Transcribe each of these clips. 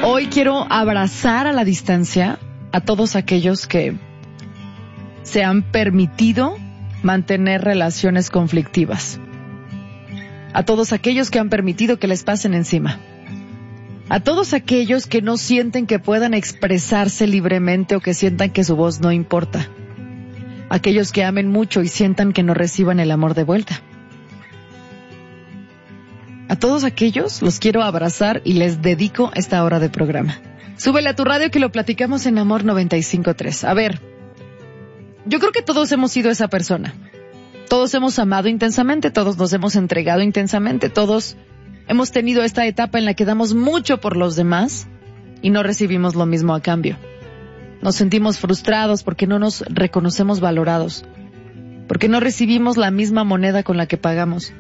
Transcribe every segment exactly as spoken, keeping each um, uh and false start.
Hoy quiero abrazar a la distancia a todos aquellos que se han permitido mantener relaciones conflictivas. A todos aquellos que han permitido que les pasen encima. A todos aquellos que no sienten que puedan expresarse libremente o que sientan que su voz no importa. Aquellos que amen mucho y sientan que no reciban el amor de vuelta. A todos aquellos los quiero abrazar y les dedico esta hora de programa. Súbele a tu radio que lo platicamos en Amor noventa y cinco punto tres. A ver, yo creo que todos hemos sido esa persona. Todos hemos amado intensamente, todos nos hemos entregado intensamente, todos hemos tenido esta etapa en la que damos mucho por los demás y no recibimos lo mismo a cambio. Nos sentimos frustrados porque no nos reconocemos valorados, porque no recibimos la misma moneda con la que pagamos.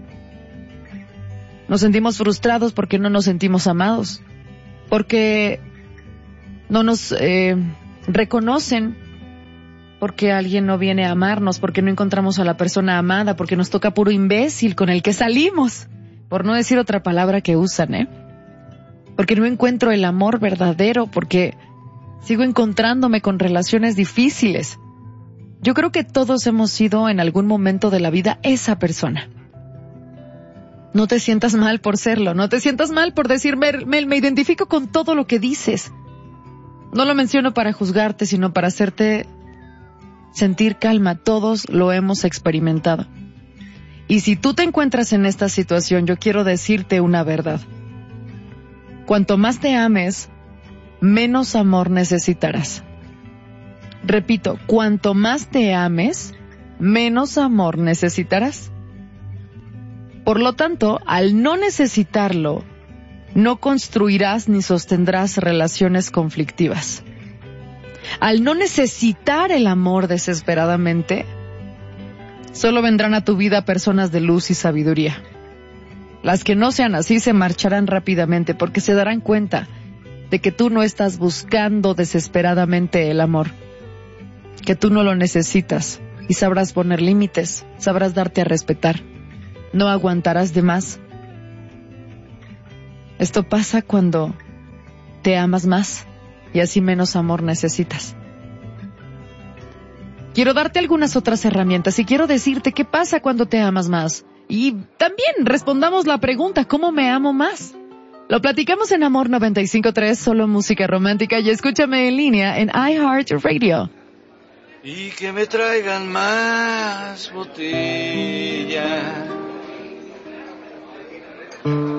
Nos sentimos frustrados porque no nos sentimos amados, porque no nos eh, reconocen, porque alguien no viene a amarnos, porque no encontramos a la persona amada, porque nos toca puro imbécil con el que salimos, por no decir otra palabra que usan, ¿eh? Porque no encuentro el amor verdadero, porque sigo encontrándome con relaciones difíciles. Yo creo que todos hemos sido en algún momento de la vida esa persona. No te sientas mal por serlo, no te sientas mal por decirme, me, me identifico con todo lo que dices. No lo menciono para juzgarte, sino para hacerte sentir calma. Todos lo hemos experimentado. Y si tú te encuentras en esta situación, yo quiero decirte una verdad. Cuanto más te ames, menos amor necesitarás. Repito, cuanto más te ames, menos amor necesitarás. Por lo tanto, al no necesitarlo, no construirás ni sostendrás relaciones conflictivas. Al no necesitar el amor desesperadamente, solo vendrán a tu vida personas de luz y sabiduría. Las que no sean así se marcharán rápidamente porque se darán cuenta de que tú no estás buscando desesperadamente el amor, que tú no lo necesitas y sabrás poner límites, sabrás darte a respetar. No aguantarás de más. Esto pasa cuando te amas más y así menos amor necesitas. Quiero darte algunas otras herramientas y quiero decirte qué pasa cuando te amas más. Y también respondamos la pregunta, ¿cómo me amo más? Lo platicamos en Amor noventa y cinco punto tres, solo música romántica, y escúchame en línea en iHeartRadio. Y que me traigan más botella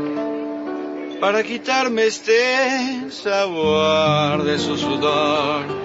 para quitarme este sabor de su sudor.